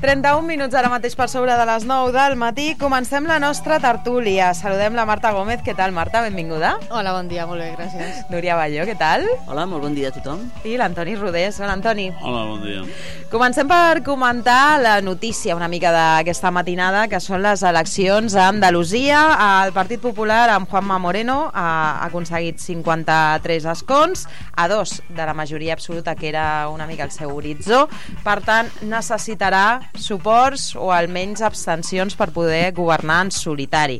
31 minuts ara mateix per sobre de les 9 del matí. Comencem la nostra tertúlia. Saludem la Marta Gómez. Què tal, Marta? Benvinguda. Hola, bon dia, molt bé, gràcies. Núria Balló, què tal? Hola, molt bon dia a tothom. I l'Antoni Rodés. Hola, Antoni. Hola, bon dia. Comencem per comentar la notícia una mica d'aquesta matinada, que són les eleccions a Andalusia. El Partit Popular, amb Juanma Moreno, ha aconseguit 53 escons, a 2 de la majoria absoluta, que era una mica el seu horitzó. Per tant, necessitarà suports o almenys abstencions per poder governar en solitari.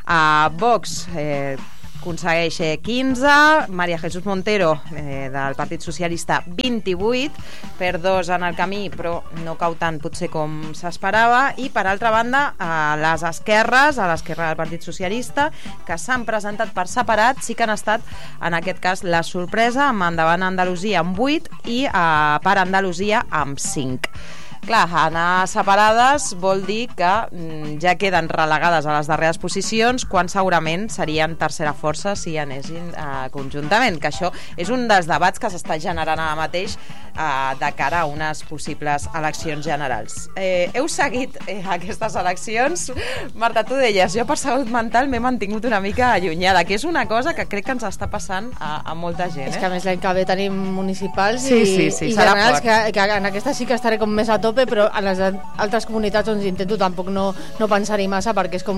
Vox aconsegueix 15, María Jesús Montero del Partit Socialista 28, per 2 en el camí, però no cau tant potser com s'esperava. I per altra banda, a l'esquerra del Partit Socialista, que s'han presentat per separat, sí que han estat en aquest cas la sorpresa, amb Endavant Andalusia amb 8 i per Andalusia amb 5. Clar, anar separades vol dir que ja queden relegades a les darreres posicions, quan segurament serien tercera força si anessin conjuntament, que això és un dels debats que s'està generant ara mateix de cara a unes possibles eleccions generals. Heu seguit aquestes eleccions? Marta, tu deies, jo per salut mental m'he mantingut una mica allunyada, que és una cosa que crec que ens està passant a molta gent. És que a més l'any que ve tenim municipals i generals, que en aquesta sí que estaré com més a tope, però a les altres comunitats on intento tampoc no pensar-hi massa, perquè és com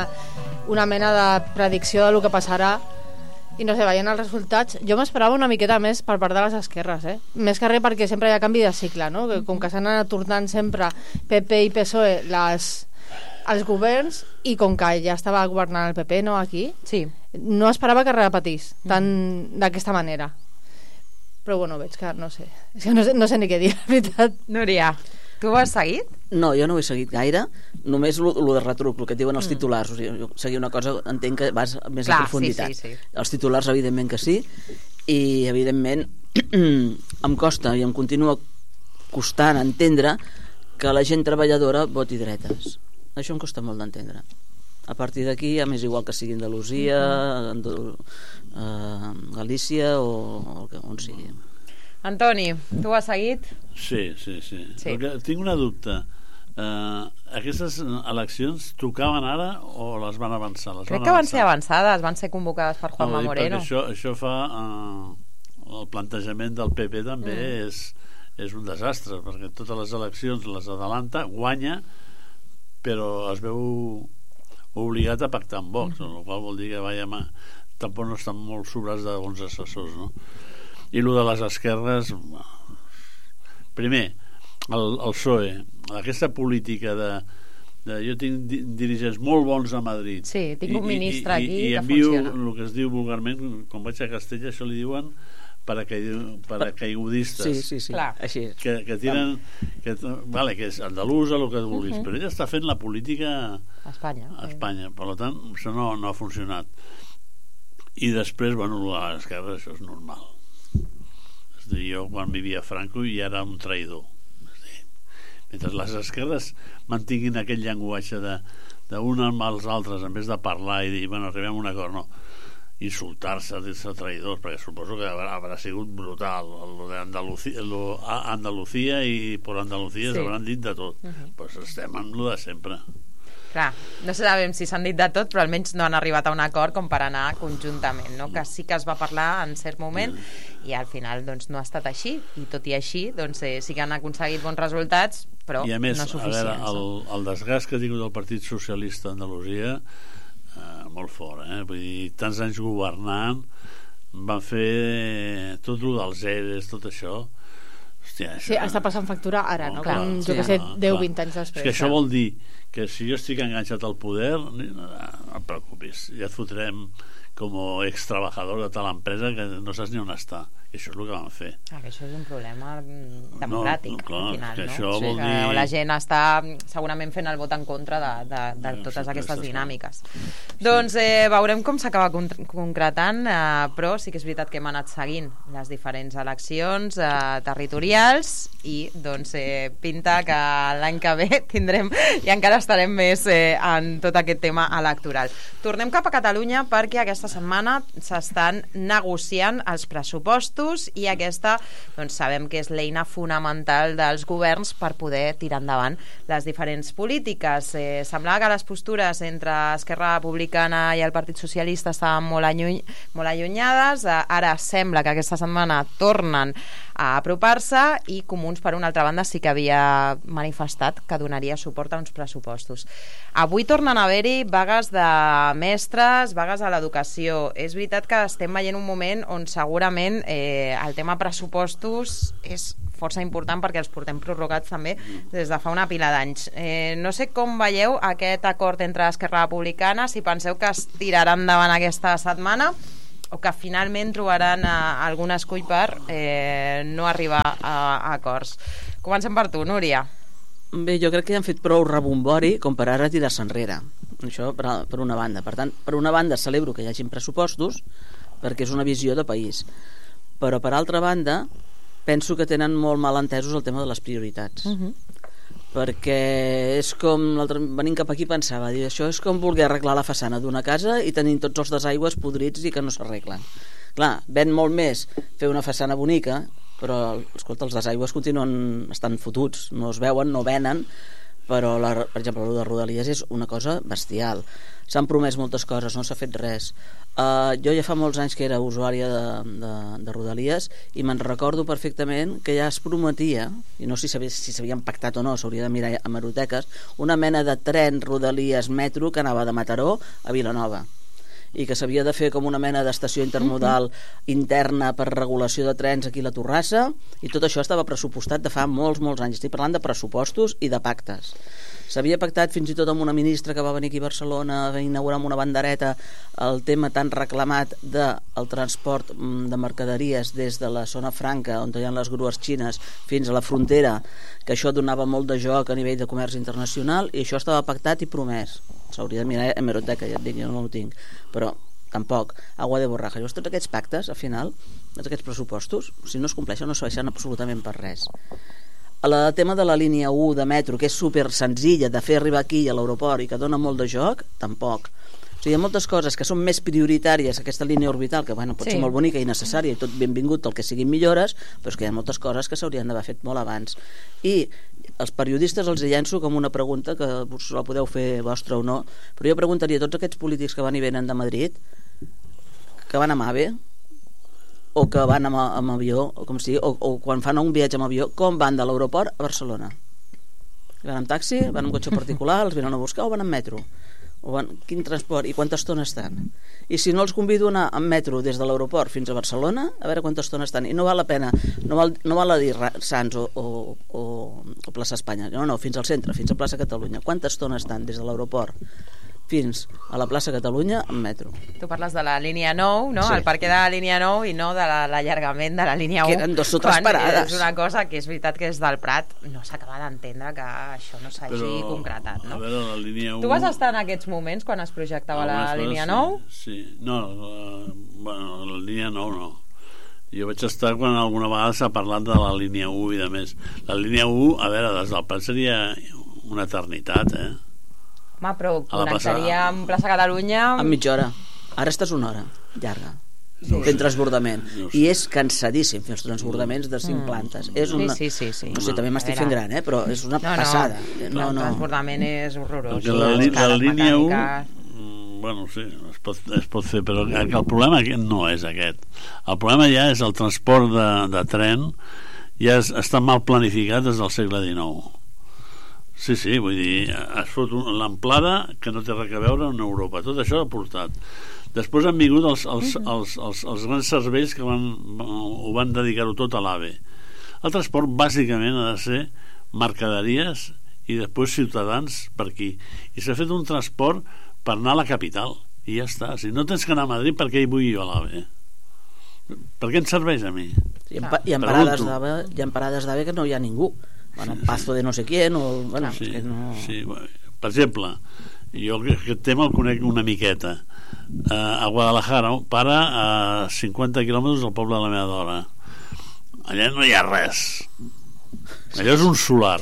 una mena de predicció del que passarà. I no sé, veient els resultats, jo m'esperava una miqueta més per part de les esquerres, més que res perquè sempre hi ha canvi de cicle, no? Com que s'han anat tornant sempre PP i PSOE els governs, i com que ja estava governant el PP, no, aquí, sí, no esperava que repetís tant d'aquesta manera. Però bueno, veig que no sé, és que no sé ni què dir, la veritat. Núria, tu ho has seguit? No, jo no ho he seguit gaire, només el de retruc, el que diuen els titulars. O sigui, seguir una cosa, entenc que vas més a profunditat. Sí. Els titulars, evidentment que sí, i evidentment em costa i em continua costant entendre que la gent treballadora voti dretes. Això em costa molt d'entendre. A partir d'aquí, a més, igual que sigui Andalusia, Galícia o on sigui. Antoni, tu ho has seguit? Sí. Tinc una dubte. Aquestes eleccions tocaven ara o les van avançar? Crec que van ser avançades, van ser convocades per Juanma Moreno. Això fa... el plantejament del PP també és un desastre, perquè totes les eleccions les adelanta, guanya, però es veu obligat a pactar amb Vox, el qual vol dir que tampoc no estan molt sobrats de bons assessors, no? I el de les esquerres, primer, el PSOE, aquesta política de jo tinc dirigents molt bons a Madrid, sí, tinc un ministre aquí i que envio funciona. El que es diu vulgarment, quan vaig a Castella això li diuen paracaigudistes, sí. Així és. que tiren que és andalusa, el que vulguis, però ella està fent la política a Espanya, per tant això no ha funcionat. I després, a l'esquerra això és normal. És a dir, jo quan vivia a Franco ja era un traïdor. Mentre les esquerres mantinguin aquell llenguatge d'un amb els altres, en vez de parlar i dir, arribem a un acord, no, insultar-se, dir-se traïdors, perquè suposo que haurà sigut brutal Andalucía i per Andalucía s'hauran dit de tot. Pues estem amb lo de sempre. Clar, no sabem si s'han dit de tot, però almenys no han arribat a un acord com per anar conjuntament, no? Que sí que es va parlar en cert moment i al final doncs no ha estat així, i tot i així doncs sí que han aconseguit bons resultats, però i a més, no suficients. A veure, el desgast que ha tingut el Partit Socialista d'Andalusia molt fort, vull dir, tants anys governant, van fer tot el dels ERES, tot això. Hòstia, sí, està passant factura ara, no? Clar, jo que sé, 10-20 anys després. És que això vol dir que si jo estic enganxat al poder, no et preocupis, ja et fotrem com a ex-trabajador de tal empresa que no saps ni on està. I això és el que van fer. Que això és un problema democràtic, al final, no? Això vol dir... La gent està segurament fent el vot en contra de totes aquestes dinàmiques. Doncs veurem com s'acaba concretant, però sí que és veritat que hem anat seguint les diferents eleccions territorials i doncs pinta que l'any que ve tindrem i encara estarem més en tot aquest tema electoral. Tornem cap a Catalunya perquè aquesta setmana s'estan negociant els pressupostos pressupostos, i aquesta doncs, sabem que és l'eina fonamental dels governs per poder tirar endavant les diferents polítiques. Semblava que les postures entre Esquerra Republicana i el Partit Socialista estaven molt allunyades. Ara sembla que aquesta setmana tornen a apropar-se, i Comuns, per una altra banda, sí que havia manifestat que donaria suport a uns pressupostos. Avui tornen a haver-hi vagues de mestres, vagues a l'educació. És veritat que estem veient un moment on segurament el tema pressupostos és força important, perquè els portem prorrogats també des de fa una pila d'anys. No sé com veieu aquest acord entre Esquerra Republicana, si penseu que es tirarà endavant aquesta setmana o que finalment trobaran algun escull per no arribar a acords. Comencem per tu, Núria. Bé, jo crec que han fet prou rebombori com per ara tirar-se enrere. Això per una banda. Per tant, per una banda celebro que hi hagin pressupostos, perquè és una visió de país. Però per altra banda, penso que tenen molt mal entesos el tema de les prioritats. Perquè és com venint cap aquí pensava, dir, això és com voler arreglar la façana d'una casa i tenint tots els desaigües podrits i que no s'arreglen. Clar, ven molt més fer una façana bonica, però escolta, els desaigües continuen estant fotuts, no es veuen, no venen, però per exemple el de Rodalies és una cosa bestial. S'han promès moltes coses, no s'ha fet res. Jo ja fa molts anys que era usuària de Rodalies i me'n recordo perfectament que ja es prometia, i no sé si s'havien pactat o no, s'hauria de mirar a hemeroteques, una mena de tren Rodalies metro que anava de Mataró a Vilanova, i que s'havia de fer com una mena d'estació intermodal interna per regulació de trens aquí a la Torrassa, i tot això estava pressupostat de fa molts anys. Estic parlant de pressupostos i de pactes. S'havia pactat fins i tot amb una ministra que va venir aquí a Barcelona a inaugurar amb una bandereta el tema tan reclamat del transport de mercaderies des de la zona franca, on hi ha les grues xines, fins a la frontera, que això donava molt de joc a nivell de comerç internacional, i això estava pactat i promès. S'hauria de mirar a hemeroteca, ja et dic, jo no ho tinc, però tampoc, agua de borraja. Llavors tots aquests pactes, al final, tots aquests pressupostos, si no es compleixen no serveixen absolutament per res. El tema de la línia 1 de metro, que és super senzilla de fer arribar aquí a l'aeroport i que dona molt de joc, tampoc. O sigui, hi ha moltes coses que són més prioritàries, aquesta línia orbital, que bueno, pot ser molt bonica i necessària i tot benvingut el que siguin millores, però és que hi ha moltes coses que s'haurien d'haver fet molt abans. I els periodistes els llenço com una pregunta que us la podeu fer vostra o no, però jo preguntaria a tots aquests polítics que van i venen de Madrid, que van amb AVE o que van amb avió o com sigui, o quan fan un viatge amb avió, com van de l'aeroport a Barcelona? Van amb taxi, van amb cotxe particular, els venen a buscar, o van amb metro? Quin transport i quanta estona estan? I si no els convido a anar amb metro des de l'aeroport fins a Barcelona, a veure quanta estona estan, i no val la pena, no val a dir Sants o plaça Espanya, no, fins al centre, fins a plaça Catalunya. Quanta estona estan des de l'aeroport fins a la plaça Catalunya en metro? Tu parles de la línia 9, no? Sí. El perquè de la línia 9 i no de l'allargament de la línia 1. Que eren 2 o 3 parades. És una cosa que és veritat que és del Prat, no s'acaba d'entendre que això no s'hagi concretat, no? A veure, la línia 1... Tu vas estar en aquests moments quan es projectava la línia 9? Sí. No, bueno, la línia 9 no. Jo vaig estar quan alguna vegada s'ha parlat de la línia 1 i de més. La línia 1, a veure, des del Prat seria una eternitat, Home, però connectaria amb plaça Catalunya... En mitja hora. Ara estàs una hora, llarga, fent transbordament. I és cansadíssim fer els transbordaments de 5 plantes. És una... Sí. No sé, també m'estic fent gran, però és una passada. El transbordament és horrorós. La línia 1... Bueno, sí, es pot fer, però el problema no és aquest. El problema ja és el transport de tren, ja està mal planificat des del segle XIX. Sí, vull dir, es fot l'amplada que no té res a veure amb Europa. Tot això ha portat. Després han vingut els grans serveis que ho van dedicar-ho tot a l'AVE. El transport bàsicament ha de ser mercaderies i després ciutadans per aquí. I s'ha fet un transport per anar a la capital i ja està. Si no tens que anar a Madrid, per què hi vull jo a l'AVE? Per què em serveix a mi? Hi ha parades d'AVE que no hi ha ningú. Bueno, Pazo de no sé quién o... Bueno, sí, que no... sí. Per exemple, jo aquest tema el conec una miqueta. A Guadalajara para a 50 quilòmetres del poble de la meva dona. Allà no hi ha res. Allò és un solar.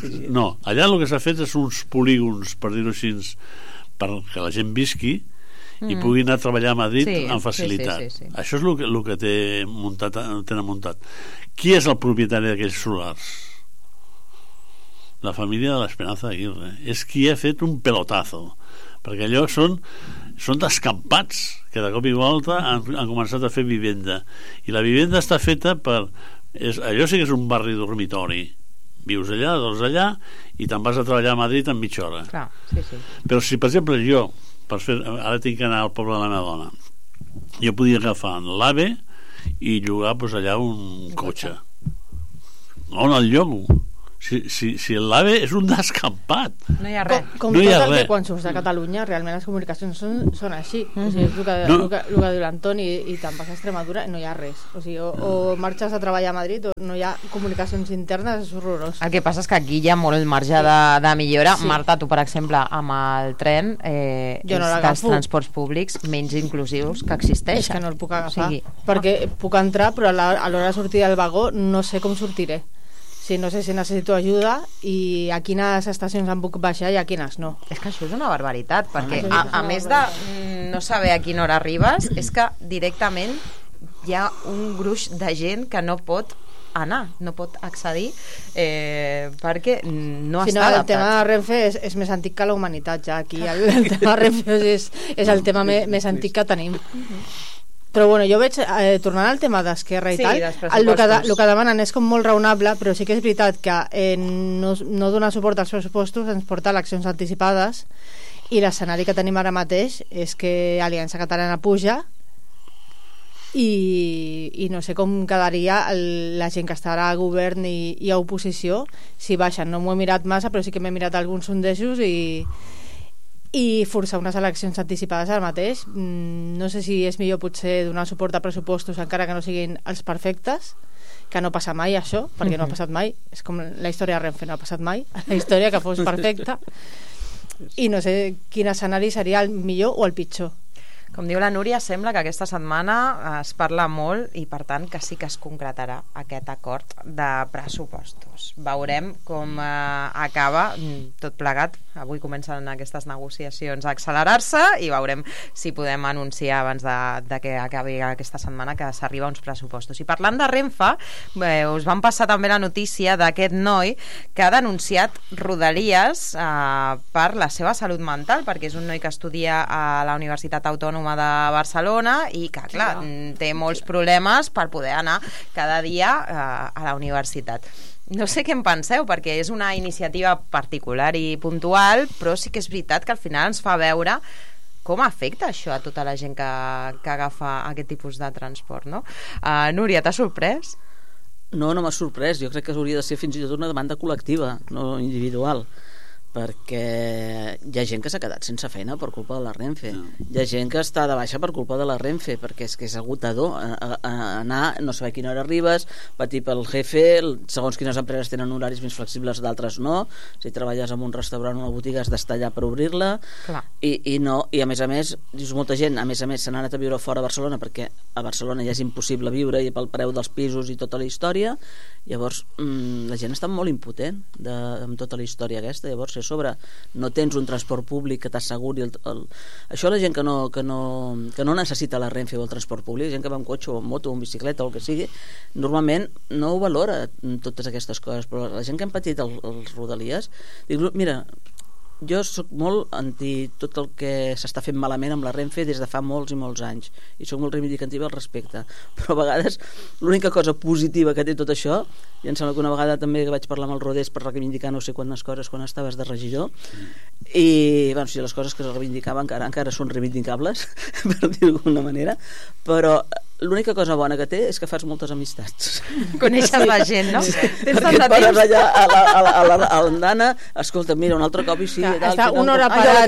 No, allà el que s'ha fet és uns polígons, per dir-ho així, perquè la gent visqui, i pugui anar a treballar a Madrid Sí, amb facilitat. sí. Això és el que tenen muntat. Qui és el propietari d'aquells solars? La família de l'Esperanza Aguirre. És qui ha fet un pelotazo, perquè allò són descampats que de cop i volta han començat a fer vivenda, i la vivenda està feta per... allò sí que és un barri dormitori. Vius allà, dorms allà i te'n vas a treballar a Madrid en mitja hora. Clar, sí. Però si, per exemple, jo ara tinc que anar al poble de la meva dona, jo podia agafar l'AVE i llogar allà un cotxe. On el llogo? Si l'AVE és un descampat, No hi ha res. Com No hi ha tot el res. que quan surts de Catalunya realment les comunicacions són així. O sigui, és el que No. diu l'Antoni, i te'n vas a Extremadura i no hi ha res. O sigui, o marxes a treballar a Madrid o no hi ha comunicacions internes, és horrorós. El que passa és que aquí hi ha molt marge de millora. Sí. Marta, tu, per exemple, amb el tren Jo no és dels l'agafo. transports públics menys inclusius que existeixen. És que no el puc agafar. O sigui, perquè puc entrar, però a l'hora de sortir del vagó no sé com sortiré. Sí, no sé si necessito ajuda i a quines estacions em puc baixar i a quines no. És que això és una barbaritat, perquè Això és a una més de no saber a quina hora arribes, és que directament hi ha un gruix de gent que no pot anar, no pot accedir perquè no Si no, està el adaptat. tema de Renfe és més antic que la humanitat, ja aquí el tema de Renfe és el tema més antic que tenim. Però bueno, jo veig, tornant al tema d'Esquerra i Sí, tal, dels el pressupostos. que demanen és com molt raonable, però sí que és veritat que no donar suport als pressupostos ens porta a eleccions anticipades, i l'escenari que tenim ara mateix és que Aliança Catalana puja i no sé com quedaria la gent que estarà a govern i a oposició si baixen. No m'ho he mirat massa, però sí que m'he mirat alguns sondejos i forçar unes eleccions anticipades ara mateix. No sé si és millor potser donar suport a pressupostos encara que no siguin els perfectes, que no passa mai això, perquè no ha passat mai. És com la història de Renfe, no ha passat mai la història que fos perfecta, i no sé quin escenari seria el millor o el pitjor. Com diu la Núria, sembla que aquesta setmana es parla molt i, per tant, que sí que es concretarà aquest acord de pressupostos. Veurem com acaba tot plegat. Avui comencen aquestes negociacions a accelerar-se i veurem si podem anunciar abans de que acabi aquesta setmana que s'arriba a uns pressupostos. I parlant de Renfe, us van passar també la notícia d'aquest noi que ha denunciat Rodalies per la seva salut mental, perquè és un noi que estudia a la Universitat Autònoma de Barcelona i que, clar, té molts problemes per poder anar cada dia a la universitat. No sé què en penseu, perquè és una iniciativa particular i puntual, però sí que és veritat que al final ens fa veure com afecta això a tota la gent que agafa aquest tipus de transport, no? Núria, t'ha sorprès? No m'ha sorprès. Jo crec que hauria de ser fins i tot una demanda col·lectiva, no individual, perquè hi ha gent que s'ha quedat sense feina per culpa de la Renfe. Hi ha gent que està de baixa per culpa de la Renfe, perquè és que és agotador anar, no saber a quina hora arribes, patir pel jefe, segons quines empreses tenen horaris més flexibles, d'altres no. Si treballes en un restaurant o una botiga has d'estar allà per obrir-la, i a més, dius, molta gent, a més, s'han anat a viure fora a Barcelona perquè a Barcelona ja és impossible viure i pel preu dels pisos i tota la història. Llavors la gent està molt impotent amb tota la història aquesta. Llavors, si a sobre no tens un transport públic que t'asseguri això, la gent que no necessita la Renfe o el transport públic, gent que va amb cotxe o amb moto o amb bicicleta o el que sigui, normalment no ho valora totes aquestes coses. Però la gent que han patit els Rodalies, dic, mira, jo sóc molt anti tot el que s'està fent malament amb la Renfe des de fa molts i molts anys, i sóc molt reivindicativa al respecte, però a vegades l'única cosa positiva que té tot això, i em sembla que una vegada també vaig parlar amb el Rodés per reivindicar no sé quantes coses quan estaves de regidor, i bueno, si les coses que es reivindicaven encara són reivindicables per dir-ho d'alguna manera, però l'única cosa bona que té és que fas moltes amistats. Coneixes la gent, no? Tens tant de temps allà a l'andana, escolta, mira, un altre cop i sí, està una hora parat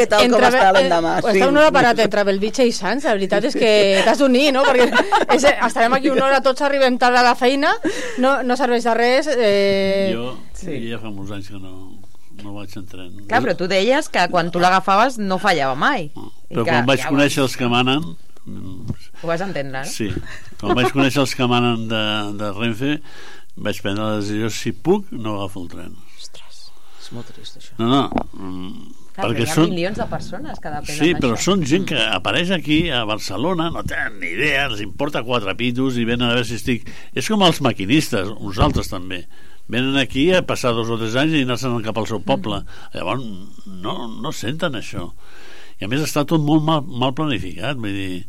entre Belvitge i Sants. La veritat és que t'has d'unir, no? Perquè estarem aquí una hora tots arribem tard a la feina, no serveix de res. Jo ja fa molts anys que no vaig en tren. Clar, però tu deies que quan tu l'agafaves no fallava mai. Però quan vaig conèixer els que manen, ho vas entendre, no? Sí, quan vaig conèixer els que manen de Renfe, vaig prendre la decisió, si puc no agafo el tren. Ostres, És molt trist, això. No. Clar, Perquè hi ha són... milions de persones que depenen Sí, però d'això. són gent que apareix aquí a Barcelona, no tenen ni idea, els importa 4 pitos i venen a veure si estic... És com els maquinistes, uns altres també. Venen aquí a passar 2 o 3 anys i anar-se'n cap al seu poble. Llavors no senten això. I a més està tot molt mal planificat, vull dir...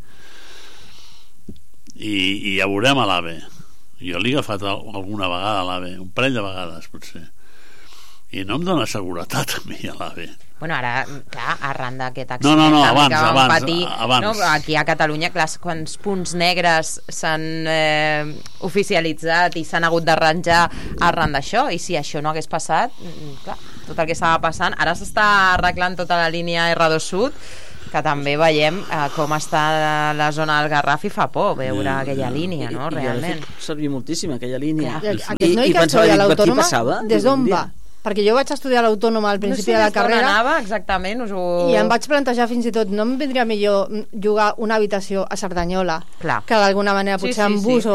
I ja veurem a l'AVE. Jo l'he agafat alguna vegada a l'AVE, un parell de vegades potser. I no em dóna seguretat a mi a l'AVE. Bueno, ara, clar, arran d'aquest accident No, que vam abans. patir, no? Aquí a Catalunya, clar, quants punts negres s'han oficialitzat i s'han hagut d'arranjar arran d'això, i si això no hagués passat, clar, tot el que estava passant, ara s'està arreglant tota la línia R2 Sud, que també veiem com està la zona del Garraf i fa por veure aquella línia, no? Realment. I jo l'he fet servir moltíssim, aquella línia. Aquest noi que estudia a l'Autònoma, des d'on va? Perquè jo vaig estudiar a l'Autònoma al principi de la carrera, anava, exactament, i em vaig plantejar fins i tot, no em vendria millor jugar una habitació a Cerdanyola, Clar. que d'alguna manera potser en bus o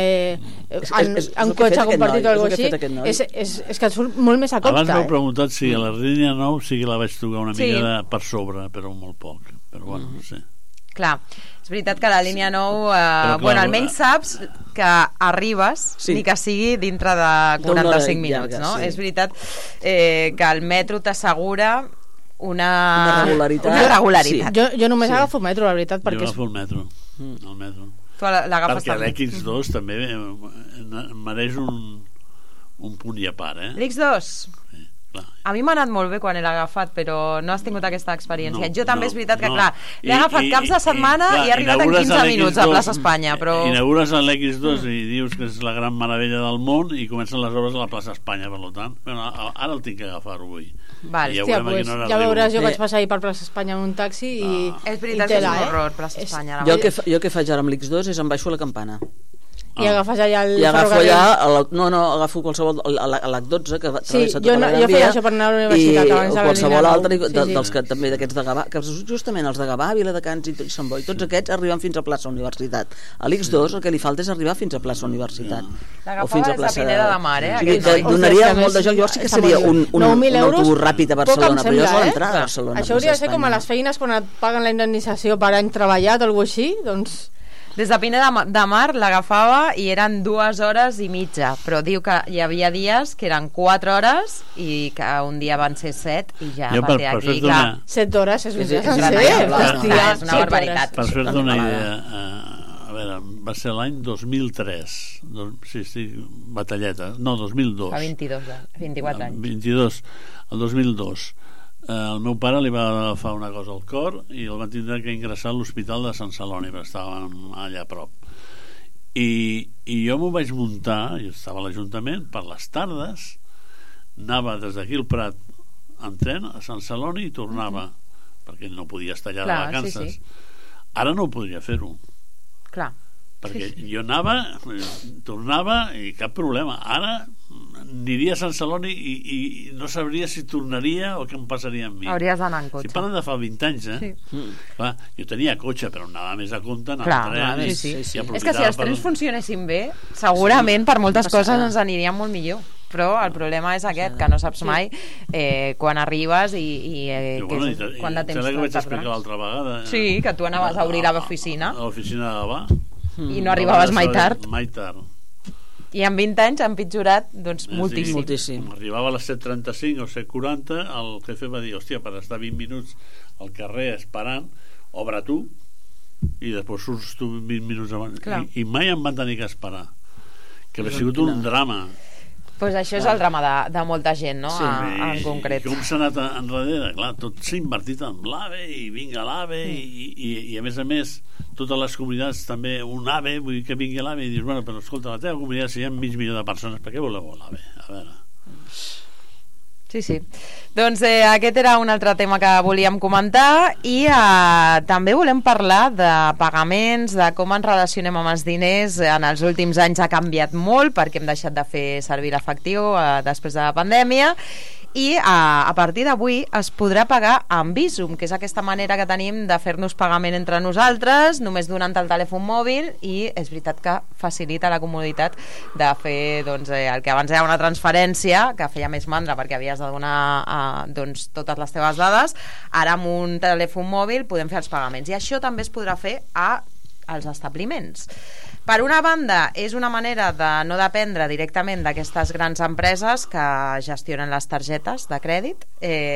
en cotxe compartit o alguna cosa així, és que et surt molt més a compte. Abans m'heu preguntat si a la línia 9 sí que la vaig tocar una mica per sobre, però molt poc. Però bueno, no sé. Clar, és veritat que la línia 9 clar, almenys saps que arribes, ni que sigui dintre de 45 minuts, no? És veritat que el metro t'assegura una regularitat. Jo només agafo metro, la veritat, perquè... Jo agafo el metro. Tu l'agafes perquè l'X2 també mereix un punt i a part, L'X2? A mi m'ha anat molt bé quan l'he agafat, però no has tingut aquesta experiència. Jo també és veritat que, clar, l'he agafat caps de setmana i he arribat en 15 minuts a Plaça Espanya, però... Inaugures l'X2 i dius que és la gran meravella del món i comencen les obres a la Plaça Espanya, per tant. Ara el tinc que agafar avui. Ja veuràs, jo vaig passar ahir per Plaça Espanya en un taxi i... És veritat que és un horror, Plaça Espanya. Jo el que faig ara amb l'X2 és em baixo la campana. I agafes allà el ferrocarril. Agafo qualsevol l'H12 que travessa tota la Gran Via. Jo feia això per anar a la universitat abans de la qualsevol altre dels que també d'aquests de Gavà, que justament els de Gavà, Viladecans i Sant Boi, tots aquests arriben fins a plaça Universitat. A l'X2 el que li falta és arribar fins a plaça Universitat. O fins a plaça Pineda de Mar, donaria molt de joc. Jo sí que seria un autobús ràpid a Barcelona, però jo és l'entrada a Barcelona. Això hauria de ser com a les feines quan et paguen la indemnització per any treballat o alguna cosa així, doncs... Des de Pineda de Mar l'agafava i eren 2 hores i mitja, però diu que hi havia dies que eren 4 hores i que un dia van ser 7 i ja va ser aquí, clar. 7 hores és una barbaritat. Per fer-te una idea, a veure, va ser l'any 2003, sí, batalleta, no, 2002. Fa 24 anys. 22, el 2002. El meu pare li va agafar una cosa al cor i el van tindre que ingressar a l'hospital de Sant Celoni, perquè estàvem allà a prop. I jo m'ho vaig muntar, jo estava a l'Ajuntament, per les tardes, anava des d'aquí al Prat en tren a Sant Celoni i tornava, perquè no podia estar allà de vacances. Ara no podria fer-ho. Clar. Perquè jo anava, tornava i cap problema. Ara aniria a Sant Celoni i no sabria si tornaria o què em passaria amb mi. Hauries d'anar en cotxe. Si parlen de fa 20 anys, Clar, jo tenia cotxe, però anava més a compte, anava en tren. Sí. És que si els trens funcionessin bé, segurament per moltes coses ens aniria molt millor. Però el problema és aquest, que no saps mai quan arribes i quant de temps que vaig explicar l'altra vegada. Sí, que tu anaves a obrir l'oficina. A l'oficina de Gavà. I no arribaves mai tard. Mai tard. I en 20 anys han pitjorat moltíssim. Arribava a les 7:35 o 7:40, el jefe va dir, hòstia, per estar 20 minuts al carrer esperant, obre tu i després surts tu 20 minuts abans. I mai em van tenir que esperar, que ha sigut un drama. Pues això és el drama de molta gent, no? En concret. I com s'ha anat enrere? Clar, tot s'ha invertit en l'AVE i vinga l'AVE i a més totes les comunitats també un AVE, vull dir que vingui l'AVE i dius, bueno, però escolta, la teva comunitat si hi ha mig milió de persones, per què voleu l'AVE? A veure... Sí. Doncs aquest era un altre tema que volíem comentar i també volem parlar de pagaments, de com ens relacionem amb els diners. En els últims anys ha canviat molt perquè hem deixat de fer servir l'efectiu després de la pandèmia i a partir d'avui es podrà pagar amb Bizum, que és aquesta manera que tenim de fer-nos pagament entre nosaltres, només donant el telèfon mòbil, i és veritat que facilita la comoditat de fer doncs, el que abans era una transferència, que feia més mandra perquè havies de donar doncs, totes les teves dades. Ara amb un telèfon mòbil podem fer els pagaments, i això també es podrà fer als establiments. Per una banda, és una manera de no dependre directament d'aquestes grans empreses que gestionen les targetes de crèdit,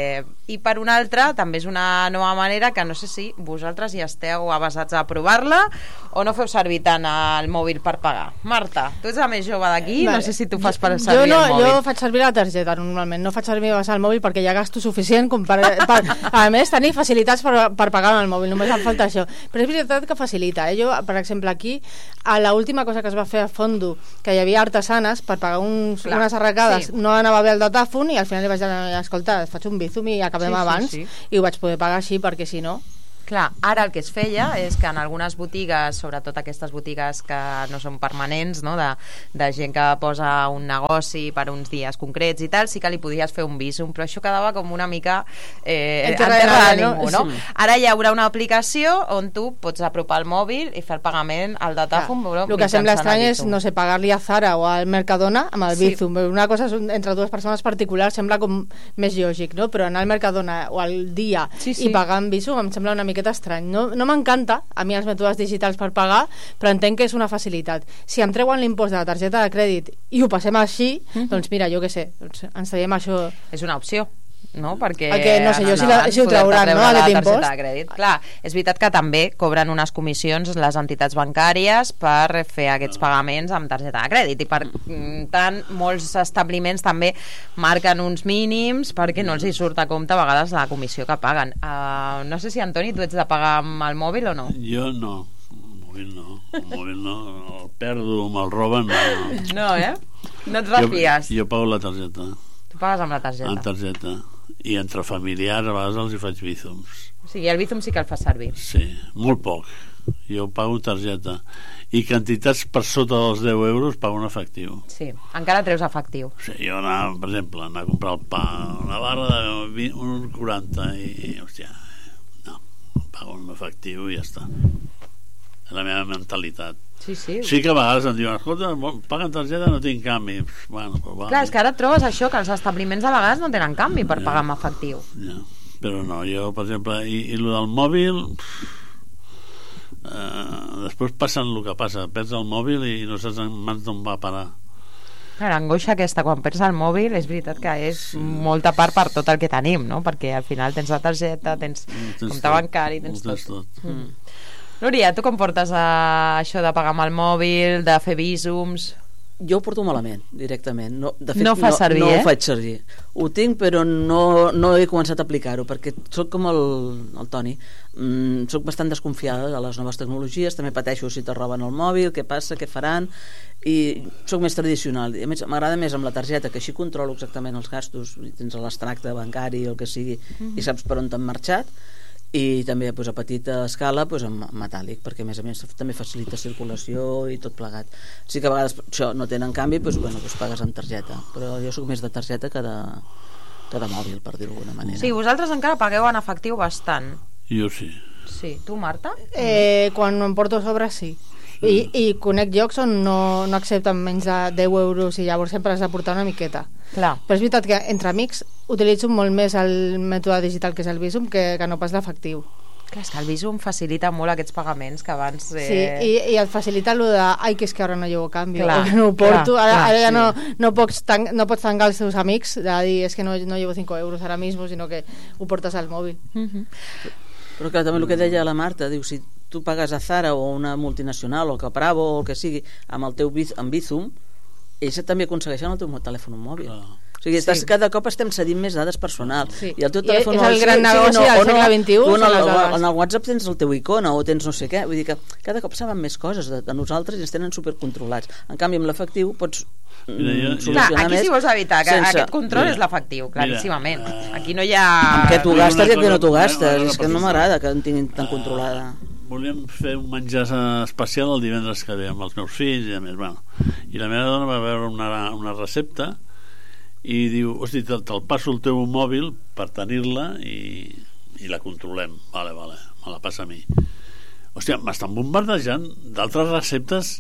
i per una altra també és una nova manera que no sé si vosaltres hi esteu avesats a provar-la o no feu servir tant el mòbil per pagar. Marta, tu ets la més jove d'aquí, no sé si tu fas per servir el mòbil. Jo faig servir la targeta normalment, no faig servir el mòbil perquè ja gasto suficient com per a més tenir facilitats per pagar amb el mòbil, només em falta això, però és veritat que facilita. Jo, per exemple, aquí a l'última cosa que es va fer a Fondo, que hi havia artesanes per pagar unes arracades, no anava bé el datàfon, i al final li vaig dir, escolta, faig un Bizum i acabem abans, i ho vaig poder pagar així, perquè si no... Clar, ara el que es feia és que en algunes botigues, sobretot aquestes botigues que no són permanents, no? de gent que posa un negoci per uns dies concrets i tal, sí que li podies fer un Bizum, però això quedava com una mica en terra de ningú, no? Ara hi haurà una aplicació on tu pots apropar el mòbil i fer el pagament al datàfon. El que sembla estrany és, no sé, pagar-li a Zara o al Mercadona amb el Bizum. Una cosa entre dues persones particulars sembla com més lògic, no? Però anar al Mercadona o al dia i pagar amb Bizum em sembla una mica estrany. No m'encanta a mi els mètodes digitals per pagar, però entenc que és una facilitat. Si em treuen l'impost de la targeta de crèdit i ho passem així, doncs mira, jo què sé, ens traiem això... És una opció, no? Perquè no sé jo si ho trauran, no, aquest impost. Clar, és veritat que també cobren unes comissions les entitats bancàries per fer aquests pagaments amb targeta de crèdit, i per tant molts establiments també marquen uns mínims perquè no els hi surt a compte a vegades la comissió que paguen. No sé si, Antoni, tu ets de pagar amb el mòbil o no? Jo no. El mòbil no, el perdo, me'l roben, no. No, no et refies? Jo pago la targeta. Tu pagues amb la targeta? Amb targeta. I entre familiars a vegades els hi faig Bizums. O sigui, el Bizum sí que el fa servir. Sí, molt poc. Jo pago targeta. I quantitats per sota dels 10 euros pago en efectiu. Sí, encara treus efectiu. Sí, jo anava, per exemple, a comprar el pa, una barra de 1,40 i hòstia, no, pago en efectiu i ja està. És la meva mentalitat. Sí que a vegades em diuen, escolta, paguen targeta, no tinc canvi. Bueno, però clar, és que ara trobes això, que els establiments a vegades no tenen canvi per pagar amb efectiu. Però no, jo, per exemple, i el del mòbil, després passa el que passa, perds el mòbil i no saps en mans d'on va parar. L'angoixa aquesta quan perds el mòbil és veritat que és molta part per tot el que tenim, no? Perquè al final tens la targeta, tens compte bancari, tens tot. Núria, tu com portes això de pagar amb el mòbil, de fer Bizums? Jo ho porto malament, directament. De fet, no ho fas servir, no ho faig servir. Ho tinc, però no he començat a aplicar-ho, perquè soc com el Toni. Soc bastant desconfiada de les noves tecnologies, també pateixo si te roben el mòbil, què passa, què faran, i soc més tradicional. A més, m'agrada més amb la targeta, que així controlo exactament els gastos, tens l'extracte bancari o el que sigui, i saps per on t'han marxat, i també a petita escala amb metàl·lic, perquè a més també facilita circulació i tot plegat. Sí que a vegades això no tenen canvi, pagues amb targeta, però jo soc més de targeta que de mòbil, per dir-ho d'alguna manera. Sí, vosaltres encara pagueu en efectiu bastant. Jo sí. Sí, tu, Marta? Quan em porto a sobre sí. I conec llocs on no accepten menys de 10 euros i llavors sempre has de portar una miqueta. Clar. Però és veritat que entre amics utilitzo molt més el mètode digital que és el Bizum que no pas l'efectiu. Clar, és que el Bizum facilita molt aquests pagaments que abans... Sí, i et facilita allò de ai, que és que ara no llevo canvi, o que no ho porto, ara ja no pots tancar els teus amics de dir és que no llevo 5 euros ara mismo, sinó que ho portes al mòbil. Però clar, també el que deia la Marta, diu, si tu pagues a Zara o una multinacional o a Capravo o el que sigui amb el teu Bizum, ells també aconsegueixen el teu telèfon mòbil. O sigui, cada cop estem cedint més dades personals. I el teu telèfon és el gran negoci del segle XXI. En el WhatsApp tens el teu icona o tens no sé què. Vull dir que cada cop saben més coses de nosaltres i ens tenen supercontrolats. En canvi, amb l'efectiu pots solucionar més. Aquí si vols evitar que aquest control és l'efectiu, claríssimament. Aquí no hi ha... Amb què tu gastes i amb què no tu gastes. És que no m'agrada que en tinguin tan controlada. Volíem fer un menjar especial el divendres que ve amb els meus fills i a més, i la meva dona va veure una recepta i diu, hosti, te'l passo el teu mòbil per tenir-la i la controlem. Vale, me la passa a mi. Hòstia, m'estan bombardejant d'altres receptes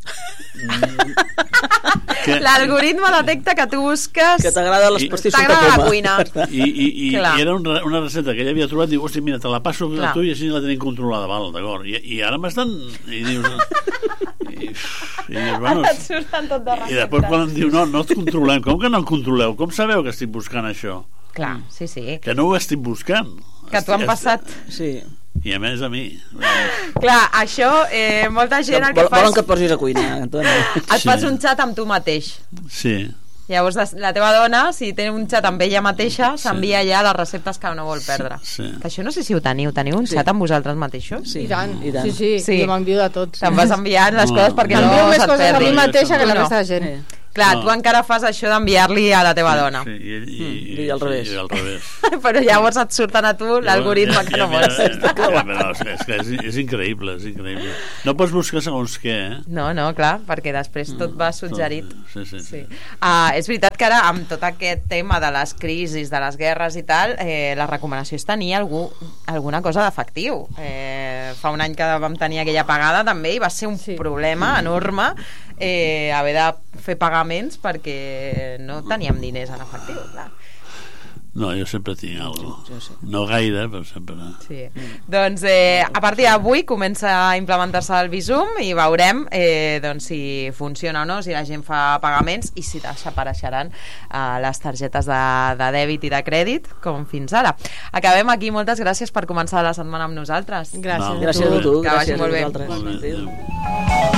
que... L'algoritme detecta que tu busques... Que t'agrada les pastissos de t'agrada la poma. cuina. I era una recepta que ella havia trobat, diu, hòstia, mira, te la passo a tu i així la tenim controlada, val, d'acord. I ara m'estan... I dius... bueno, Et surten tot de receptes. i després quan em diu, no et controlem. Com que no el controleu? Com sabeu que estic buscant això? Clar, sí. Que no ho estic buscant. Que t'ho han passat. Sí. I a més a mi. Clar, això, molta gent el que fa Volen és... que et posis a cuinar, Antoni. Et fas un xat amb tu mateix. Sí. Llavors la teva dona, si té un xat amb ella mateixa, s'envia ja les receptes que no vol perdre. Sí. Que això no sé si ho teniu un xat amb vosaltres mateixos? Sí, I tant. i tant. Sí, jo m'envio de tot. Te'n vas enviant les coses perquè no M'envio més se't coses a mi perdi. mateixa que la No. resta de gent. Clar, No. tu encara fas això d'enviar-li a la teva dona. Sí, I al revés. I al revés. Però llavors et surten a tu l'algoritme que no vols. Però és que és increïble, és increïble. No pots buscar segons què, No, clar, perquè després tot va suggerit. Sí. És veritat que ara, amb tot aquest tema de les crisis, de les guerres i tal, la recomanació és tenir alguna cosa d'efectiu. Fa un any que vam tenir aquella pagada també i va ser un problema enorme haver de fer pagaments perquè no teníem diners en efectiu, clar. No, jo sempre tinc alguna cosa. No gaire, però sempre. Sí. Doncs a partir d'avui comença a implementar-se el Bizum i veurem doncs, si funciona o no, si la gent fa pagaments i si desapareixeran les targetes de dèbit i de crèdit com fins ara. Acabem aquí, moltes gràcies per començar la setmana amb nosaltres. Gràcies. Gràcies a tu, Que vagi gràcies a molt bé. vosaltres. Molt bé.